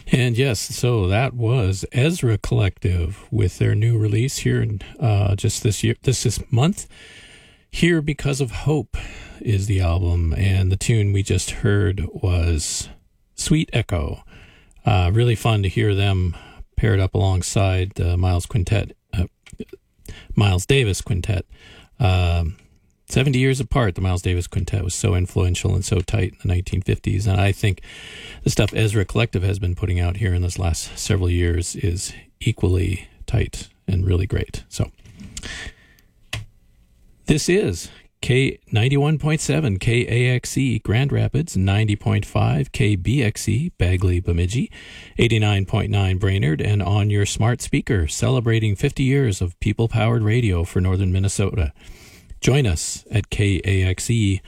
And yes, so that was Ezra Collective with their new release here in just this month. Here Because of Hope is the album, and the tune we just heard was Sweet Echo. Really fun to hear them paired up alongside the Miles Davis Quintet. 70 years apart, the Miles Davis Quintet was so influential and so tight in the 1950s. And I think the stuff Ezra Collective has been putting out here in this last several years is equally tight and really great. So this is K91.7 KAXE Grand Rapids, 90.5 KBXE Bagley Bemidji, 89.9 Brainerd, and on your smart speaker, celebrating 50 years of people-powered radio for northern Minnesota. Join us at kaxe.org.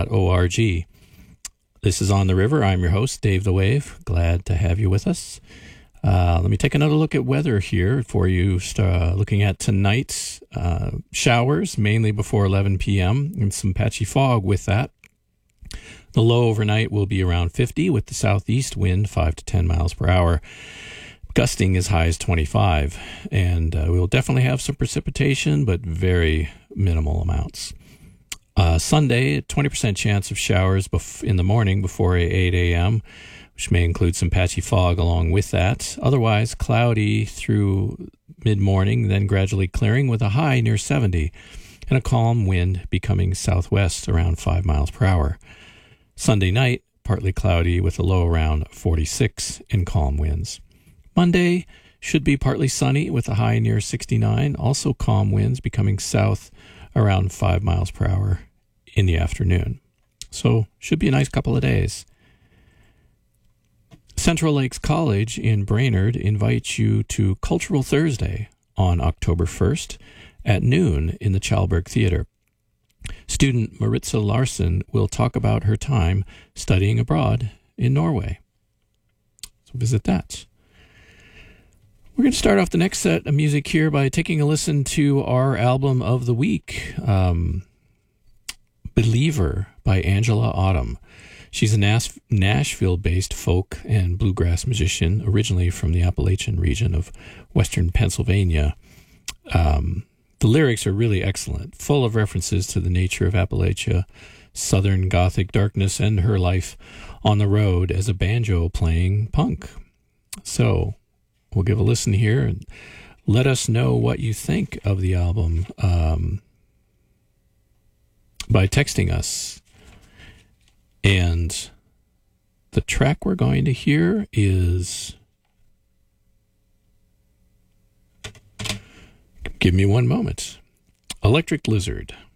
This is On the River. I'm your host, Dave the Wave. Glad to have you with us. Let me take another look at weather here for you. Looking at tonight's showers, mainly before 11 p.m., and some patchy fog with that. The low overnight will be around 50 with the southeast wind 5 to 10 miles per hour. Gusting as high as 25, and we will definitely have some precipitation, but very minimal amounts. Sunday, 20% chance of showers in the morning before 8 a.m., which may include some patchy fog along with that. Otherwise, cloudy through mid-morning, then gradually clearing with a high near 70, and a calm wind becoming southwest around 5 miles per hour. Sunday night, partly cloudy with a low around 46 and calm winds. Monday should be partly sunny with a high near 69, also calm winds becoming south around 5 miles per hour in the afternoon. So should be a nice couple of days. Central Lakes College in Brainerd invites you to Cultural Thursday on October 1st at noon in the Chalberg Theater. Student Maritza Larson will talk about her time studying abroad in Norway. So visit that. We're going to start off the next set of music here by taking a listen to our album of the week, Believer by Angela Autumn. She's a Nashville-based folk and bluegrass musician, originally from the Appalachian region of western Pennsylvania. The lyrics are really excellent, full of references to the nature of Appalachia, southern Gothic darkness, and her life on the road as a banjo-playing punk. So we'll give a listen here and let us know what you think of the album by texting us. And the track we're going to hear is... Give me one moment. Electric Lizard.